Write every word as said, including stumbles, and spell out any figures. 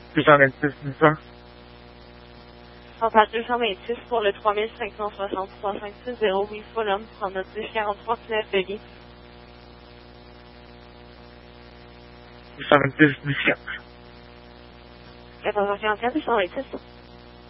deux cent vingt-six dix ans. On passe deux cent vingt-six pour le trois mille cinq cent soixante trois cinq six zéro, oui, Fulham, trente-neuf dix quarante-trois, neuf Bélier. deux cent vingt-six dix-quatre. quatorze heures quarante-quatre, deux cent vingt-six.